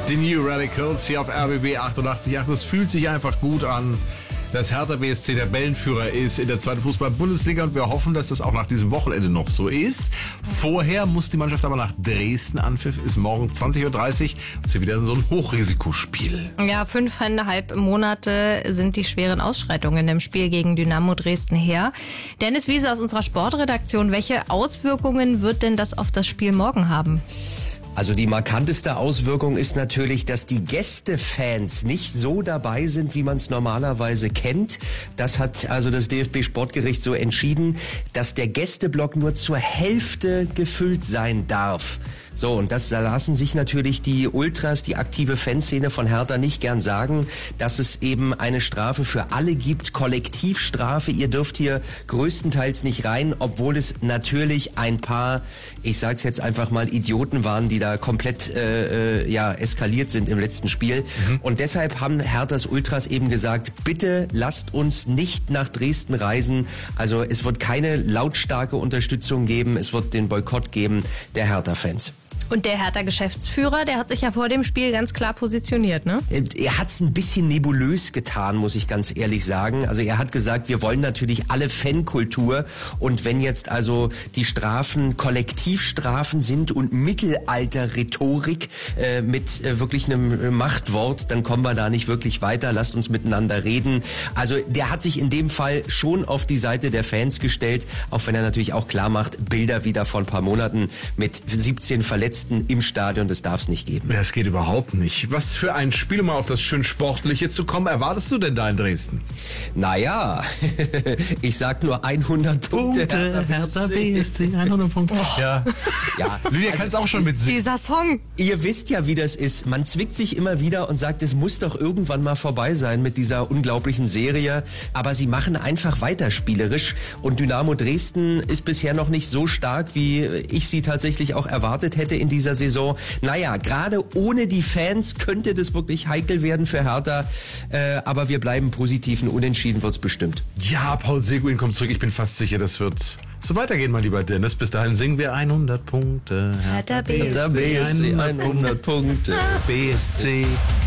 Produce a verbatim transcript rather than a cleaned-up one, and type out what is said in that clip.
Die New Radicals hier auf R B B achtundachtzig Komma acht. Das fühlt sich einfach gut an, dass Hertha B S C der Tabellenführer ist in der zweiten Fußball-Bundesliga und wir hoffen, dass das auch nach diesem Wochenende noch so ist. Vorher muss die Mannschaft aber nach Dresden. Anpfiff ist morgen zwanzig Uhr dreißig. Das ist hier wieder so ein Hochrisikospiel. Ja, fünfeinhalb Monate sind die schweren Ausschreitungen im Spiel gegen Dynamo Dresden her. Dennis Wiese aus unserer Sportredaktion, welche Auswirkungen wird denn das auf das Spiel morgen haben? Also die markanteste Auswirkung ist natürlich, dass die Gästefans nicht so dabei sind, wie man es normalerweise kennt. Das hat also das D F B-Sportgericht so entschieden, dass der Gästeblock nur zur Hälfte gefüllt sein darf. So, und das lassen sich natürlich die Ultras, die aktive Fanszene von Hertha nicht gern sagen, dass es eben eine Strafe für alle gibt, Kollektivstrafe. Ihr dürft hier größtenteils nicht rein, obwohl es natürlich ein paar, ich sag's jetzt einfach mal, Idioten waren, die da komplett äh, äh, ja eskaliert sind im letzten Spiel. Mhm. Und deshalb haben Herthas Ultras eben gesagt, bitte lasst uns nicht nach Dresden reisen. Also es wird keine lautstarke Unterstützung geben, es wird den Boykott geben der Hertha-Fans. Und der Hertha-Geschäftsführer, der hat sich ja vor dem Spiel ganz klar positioniert, ne? Er hat es ein bisschen nebulös getan, muss ich ganz ehrlich sagen. Also er hat gesagt, wir wollen natürlich alle Fankultur. Und wenn jetzt also die Strafen Kollektivstrafen sind und Mittelalter-Rhetorik äh, mit äh, wirklich einem Machtwort, dann kommen wir da nicht wirklich weiter. Lasst uns miteinander reden. Also der hat sich in dem Fall schon auf die Seite der Fans gestellt, auch wenn er natürlich auch klar macht, Bilder wieder vor ein paar Monaten mit siebzehn Verletzten im Stadion, das darf es nicht geben. Das geht überhaupt nicht. Was für ein Spiel, um mal auf das schön Sportliche zu kommen, erwartest du denn da in Dresden? Naja, ich sag nur hundert Punkte. Punkte Hertha B S C, hundert Punkte. Oh. Ja. Ja, Lydia kann es auch schon mitsingen. Dieser Song. Ihr wisst ja, wie das ist. Man zwickt sich immer wieder und sagt, es muss doch irgendwann mal vorbei sein mit dieser unglaublichen Serie. Aber sie machen einfach weiter spielerisch. Und Dynamo Dresden ist bisher noch nicht so stark, wie ich sie tatsächlich auch erwartet hätte in dieser Saison. Naja, gerade ohne die Fans könnte das wirklich heikel werden für Hertha. Äh, aber wir bleiben positiv und unentschieden wird's bestimmt. Ja, Paul Seguin kommt zurück. Ich bin fast sicher, das wird so weitergehen, mein lieber Dennis. Bis dahin singen wir hundert Punkte. Hertha B S C. Hertha B S C hundert Punkte. B S C.